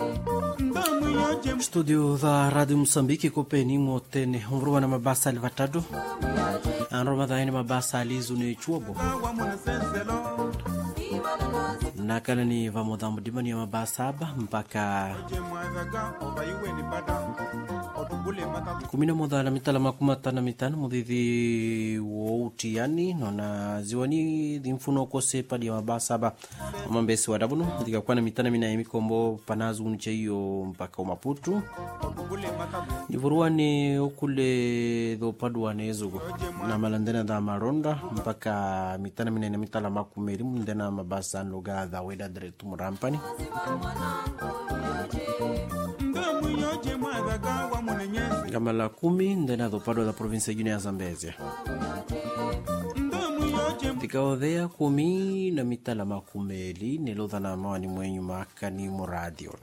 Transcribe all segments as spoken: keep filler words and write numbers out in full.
Studio da Radio Moçambique Copenimo tene umruwa na mabasa alivatado anroma dhaini mabasa alizu ni chuobo nakala ni vamodhambu dimani ya mabasa haba mpaka kumina modha na mitala makumata na mitana mudhithi wouti yani nona ziwani dhimfuno kose padi ya mabasa haba mambesi wadabunu dhika kwa na mitana mina ya mikombo panazu uniche hiyo mpaka umaputu nivuruwa ni ukule dho paduwa nezugo na malandena dha maronda mpaka mitana mina ya mitala makumeri mundena mabasa noga dha weda dretu murampani Gamala kumi ndena do pado da província de Zambésia. Tikaodhea kumi na mitala makumeli nilodhana mawani mwenyu makani muradio.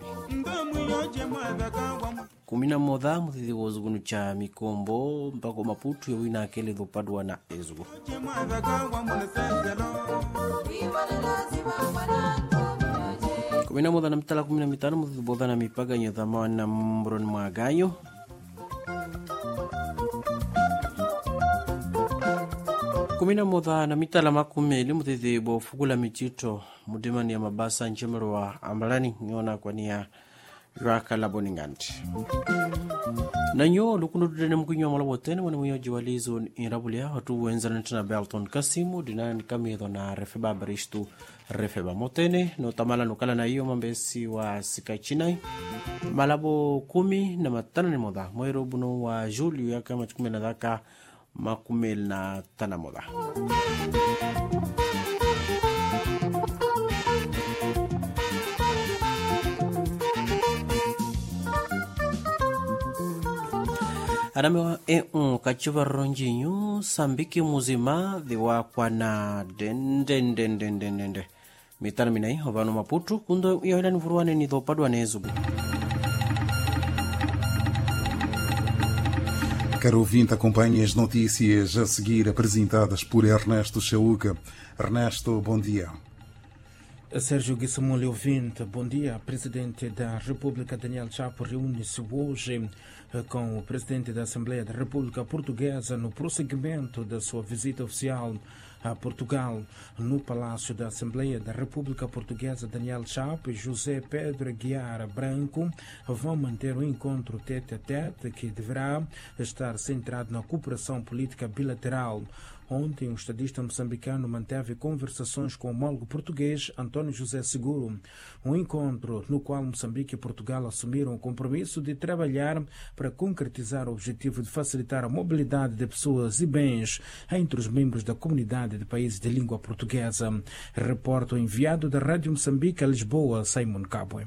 Kumi na modha muthithi wozugunu cha mikombo mpako maputu yawina akele do pado na ezugu. Kumi na modha na mitala kumi na mitano muthithi bodha na mipaga nyothamawani na mbroni mwagayo. Kumina modha na mitala makumeli muthithi bo fugula michito mudimani ya mabasa nchemero wa ambalani nyona kwa niya raka laboninganti na nyo lukuno dudene mkunyo mwala wotene wana mwenyo jiwalizo irabulia watu wenza nitana Belton Kasimu dinani kamidho na refeba barishtu refeba motene no tamala nukala na iyo mambesi wa sika chinai malabo kumi na matana ni modha mwero buno wa Julio ya kama chukume na dhaka makumel na tanamoda. Anamewa e un kachiva ronjinyu sambiki muzima dhiwa kwa na den den den den den den mitana minai hovano maputu kundo yohila nivuruwane ni dhopadwa nezubu. Caro ouvinte, acompanhe as notícias a seguir apresentadas por Ernesto Chauca. Ernesto, bom dia. Sérgio Guissamoli, ouvinte, bom dia. Presidente da República Daniel Chapo reúne-se hoje com o presidente da Assembleia da República Portuguesa no prosseguimento da sua visita oficial a Portugal. No Palácio da Assembleia da República Portuguesa, Daniel Chapo e José Pedro Aguiar Branco vão manter um encontro tete-a-tete que deverá estar centrado na cooperação política bilateral. Ontem, o estadista moçambicano manteve conversações com o homólogo português António José Seguro. Um encontro no qual Moçambique e Portugal assumiram o compromisso de trabalhar para concretizar o objetivo de facilitar a mobilidade de pessoas e bens entre os membros da comunidade de países de língua portuguesa. Reporta o enviado da Rádio Moçambique a Lisboa, Simon Cabwe.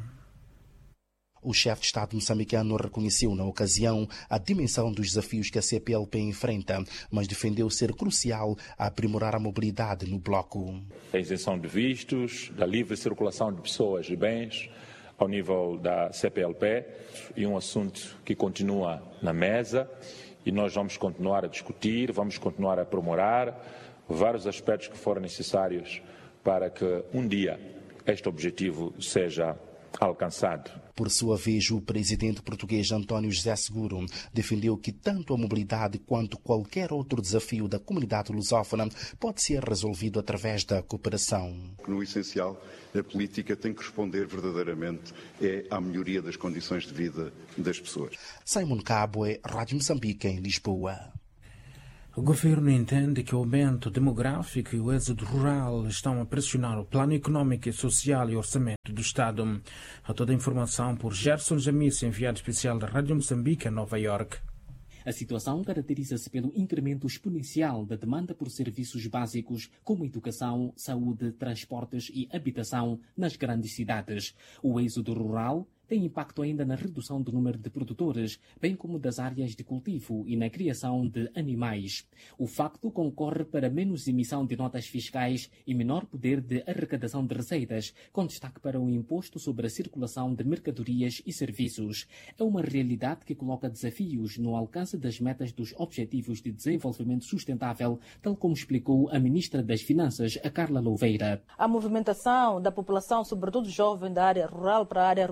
O chefe de Estado moçambicano reconheceu na ocasião a dimensão dos desafios que a C P L P enfrenta, mas defendeu ser crucial a aprimorar a mobilidade no bloco. A isenção de vistos, da livre circulação de pessoas e bens ao nível da C P L P e um assunto que continua na mesa e nós vamos continuar a discutir, vamos continuar a aprimorar vários aspectos que forem necessários para que um dia este objetivo seja alcançado. Por sua vez, o presidente português António José Seguro defendeu que tanto a mobilidade quanto qualquer outro desafio da comunidade lusófona pode ser resolvido através da cooperação. No essencial, a política tem que responder verdadeiramente é à melhoria das condições de vida das pessoas. Simon Cabwe, Rádio Moçambique, em Lisboa. O governo entende que o aumento demográfico e o êxodo rural estão a pressionar o plano econômico e social e orçamento do Estado. A toda a informação por Gerson Jamice, enviado especial da Rádio Moçambique, em Nova York. A situação caracteriza-se pelo incremento exponencial da demanda por serviços básicos como educação, saúde, transportes e habitação nas grandes cidades. O êxodo rural tem impacto ainda na redução do número de produtores, bem como das áreas de cultivo e na criação de animais. O facto concorre para menos emissão de notas fiscais e menor poder de arrecadação de receitas, com destaque para o imposto sobre a circulação de mercadorias e serviços. É uma realidade que coloca desafios no alcance das metas dos Objetivos de Desenvolvimento Sustentável, tal como explicou a Ministra das Finanças, a Carla Louveira. A movimentação da população, sobretudo jovem da área rural para a área urbana,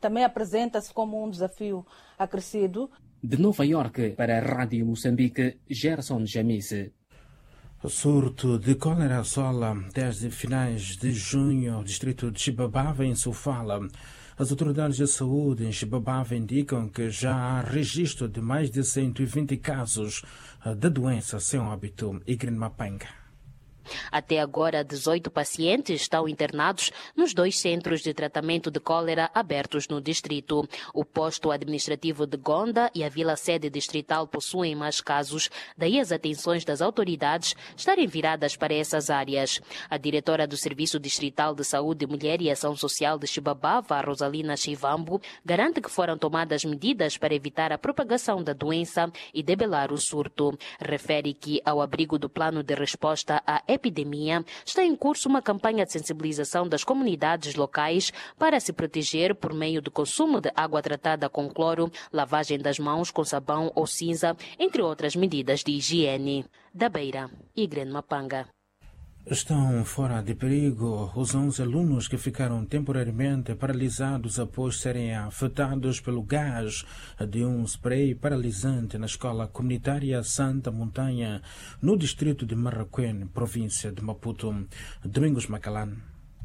também apresenta-se como um desafio acrescido. De Nova Iorque, para a Rádio Moçambique, Gerson Jamise. O surto de cólera assola desde finais de junho o distrito de Chibabava, em Sofala. As autoridades de saúde em Chibabava indicam que já há registro de mais de cento e vinte casos da doença sem óbito. Igren Mapanga. Até agora, dezoito pacientes estão internados nos dois centros de tratamento de cólera abertos no distrito. O posto administrativo de Gonda e a vila-sede distrital possuem mais casos, daí as atenções das autoridades estarem viradas para essas áreas. A diretora do Serviço Distrital de Saúde, Mulher e Ação Social de Chibabava, Rosalina Chivambo, garante que foram tomadas medidas para evitar a propagação da doença e debelar o surto. Refere que, ao abrigo do plano de resposta à epidemia, está em curso uma campanha de sensibilização das comunidades locais para se proteger por meio do consumo de água tratada com cloro, lavagem das mãos com sabão ou cinza, entre outras medidas de higiene. Da Beira, Igren Mapanga. Estão fora de perigo os onze alunos que ficaram temporariamente paralisados após serem afetados pelo gás de um spray paralisante na escola comunitária Santa Montanha, no distrito de Marraquém, província de Maputo. Domingos Macalan.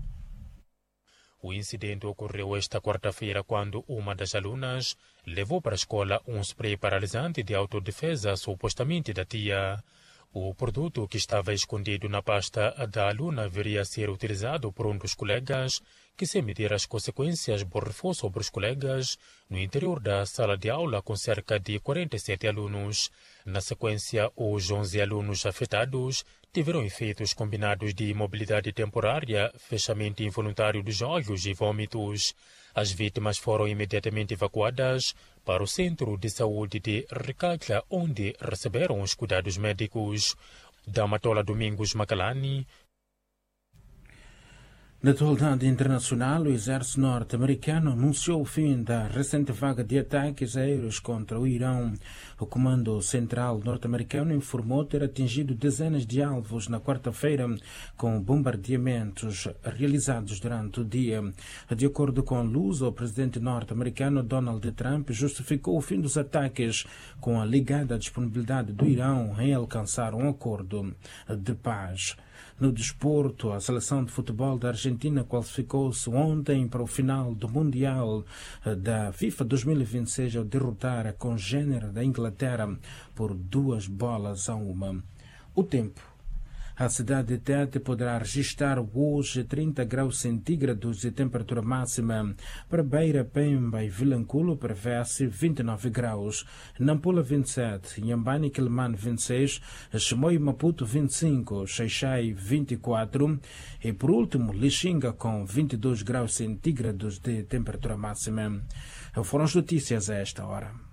O incidente ocorreu esta quarta-feira quando uma das alunas levou para a escola um spray paralisante de autodefesa, supostamente da tia. O produto, que estava escondido na pasta da aluna, viria a ser utilizado por um dos colegas, que, sem medir as consequências, borrifou sobre os colegas no interior da sala de aula com cerca de quarenta e sete alunos. Na sequência, os onze alunos afetados tiveram efeitos combinados de imobilidade temporária, fechamento involuntário dos olhos e vômitos. As vítimas foram imediatamente evacuadas para o Centro de Saúde de Recalca, onde receberam os cuidados médicos. Da Matola Domingos Macalani. Na atualidade internacional, o exército norte-americano anunciou o fim da recente vaga de ataques aéreos contra o Irão. O Comando Central norte-americano informou ter atingido dezenas de alvos na quarta-feira com bombardeamentos realizados durante o dia. De acordo com a Luz, o presidente norte-americano Donald Trump justificou o fim dos ataques com a ligada disponibilidade do Irão em alcançar um acordo de paz. No desporto, a seleção de futebol da Argentina qualificou-se ontem para o final do Mundial da FIFA dois mil e vinte e seis ao derrotar a congênere da Inglaterra por duas bolas a uma. O tempo. A cidade de Tete poderá registrar hoje trinta graus centígrados de temperatura máxima. Para Beira, Pemba e Vilanculo prevê-se vinte e nove graus. Nampula vinte e sete, Inhambane e Quelimane vinte e seis, Chimoio e Maputo vinte e cinco, Xaixai vinte e quatro e por último Lixinga com vinte e dois graus centígrados de temperatura máxima. Foram as notícias a esta hora.